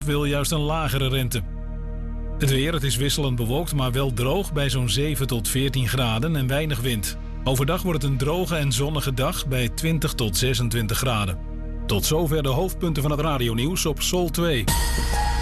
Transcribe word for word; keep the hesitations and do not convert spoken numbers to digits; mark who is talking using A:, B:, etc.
A: wil juist een lagere rente. Het weer, het is wisselend bewolkt, maar wel droog bij zo'n zeven tot veertien graden en weinig wind. Overdag wordt het een droge en zonnige dag bij twintig tot zesentwintig graden. Tot zover de hoofdpunten van het radionieuws op Sol twee.